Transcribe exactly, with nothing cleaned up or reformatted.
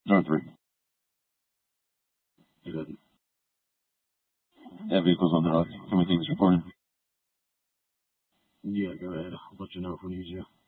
Zone three. It didn't. Yeah, vehicles on the road. How many things reporting? Yeah, go ahead. I'll let you know if we need you.